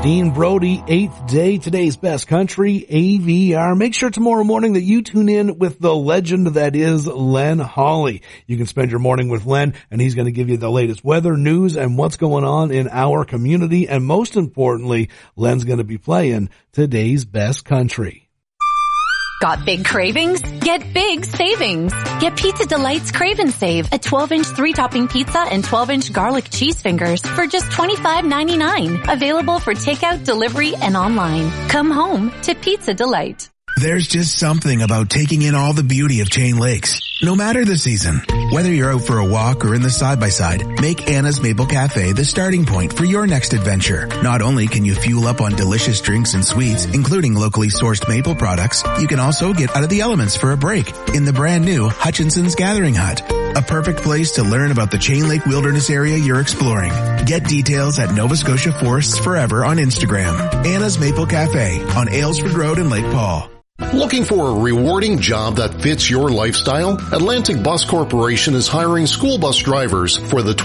Dean Brody, 8th day, today's best country, AVR. Make sure tomorrow morning that you tune in with the legend that is Len Hawley. You can spend your morning with Len, and he's going to give you the latest weather, news, and what's going on in our community. And most importantly, Len's going to be playing today's best country. Got big cravings? Get big savings. Get Pizza Delight's Crave and Save, a 12-inch 3-topping pizza and 12-inch garlic cheese fingers for just $25.99. Available for takeout, delivery, and online. Come home to Pizza Delight. There's just something about taking in all the beauty of Chain Lakes, no matter the season. Whether you're out for a walk or in the side-by-side, make Anna's Maple Cafe the starting point for your next adventure. Not only can you fuel up on delicious drinks and sweets, including locally sourced maple products, you can also get out of the elements for a break in the brand new Hutchinson's Gathering Hut. A perfect place to learn about the Chain Lake Wilderness area you're exploring. Get details at Nova Scotia Forests Forever on Instagram. Anna's Maple Cafe on Aylesford Road in Lake Paul. Looking for a rewarding job that fits your lifestyle? Atlantic Bus Corporation is hiring school bus drivers for the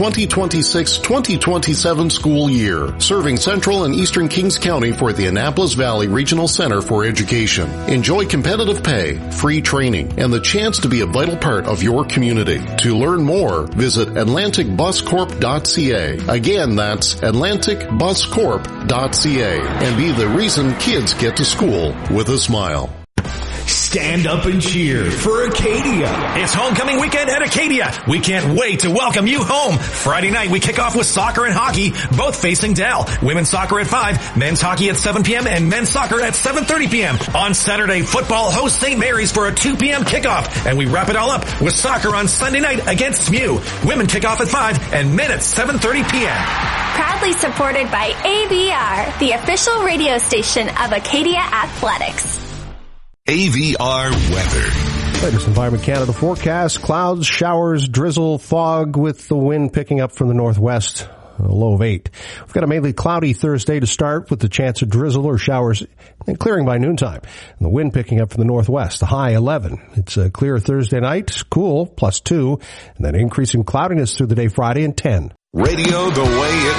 2026-2027 school year, serving Central and Eastern Kings County for the Annapolis Valley Regional Center for Education. Enjoy competitive pay, free training, and the chance to be a vital part of your community. To learn more, visit AtlanticBusCorp.ca. Again, that's AtlanticBusCorp.ca, and be the reason kids get to school with a smile. Stand up and cheer for Acadia. It's homecoming weekend at Acadia. We can't wait to welcome you home. Friday night we kick off with soccer and hockey, both facing Dell. Women's soccer at 5, men's hockey at 7 p.m. and men's soccer at 7:30 p.m. On Saturday, football hosts St. Mary's for a 2 p.m. kickoff, and we wrap it all up with soccer on Sunday night against SMU. Women kick off at 5 and men at 7:30 p.m. Proudly supported by AVR, the official radio station of Acadia Athletics. AVR weather. Latest Environment Canada forecast: clouds, showers, drizzle, fog, with the wind picking up from the northwest, a low of 8. We've got a mainly cloudy Thursday to start with the chance of drizzle or showers and clearing by noontime. And the wind picking up from the northwest, the high 11. It's a clear Thursday night, cool, +2, and then increasing cloudiness through the day Friday and 10. Radio the way it